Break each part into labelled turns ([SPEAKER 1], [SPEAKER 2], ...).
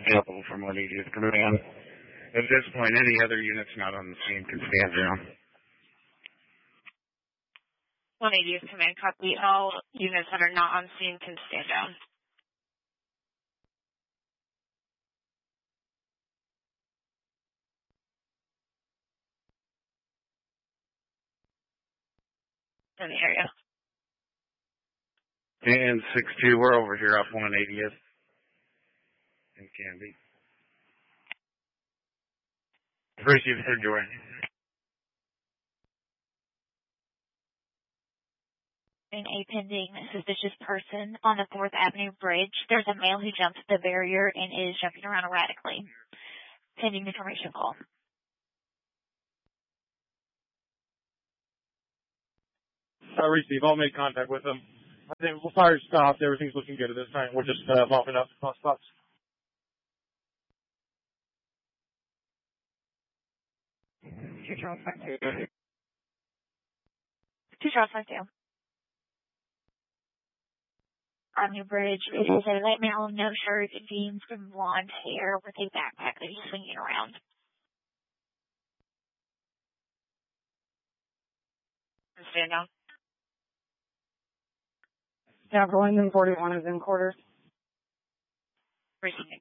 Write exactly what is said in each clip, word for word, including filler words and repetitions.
[SPEAKER 1] available from one eightieth Command. At this point, any other units not on the scene can stand down.
[SPEAKER 2] one eightieth Command, copy. All units that are not on scene can stand down. In the area.
[SPEAKER 1] And six two, we're over here up one eightieth. In Canby. Appreciate it, Joy.
[SPEAKER 2] A pending suspicious person on the fourth Avenue Bridge. There's a male who jumped the barrier and is jumping around erratically. Pending information call.
[SPEAKER 3] I receive. I'll make contact with them. I think we'll fire stopped. Everything's looking good at this time. We're just uh, mopping up hot spots.
[SPEAKER 2] Two Charles five two. Two Charles five two. Avenue Bridge. It is a light male, no shirt, jeans, and blonde hair with a backpack that he's swinging around. Stand down.
[SPEAKER 4] Yeah, Burlington forty-one is in quarters.
[SPEAKER 2] Precinct.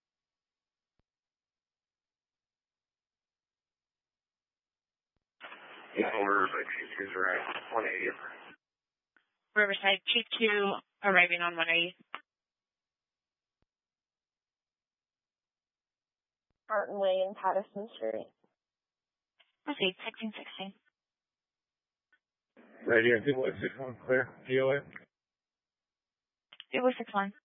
[SPEAKER 1] Yeah, Riverside Chief two right. one eightieth.
[SPEAKER 2] Riverside Chief two arriving on one eighty.
[SPEAKER 5] Martin Way and Patterson Street.
[SPEAKER 2] Proceed, sixteen sixteen.
[SPEAKER 1] Radio two one six one, clear. G O A.
[SPEAKER 2] two one six one.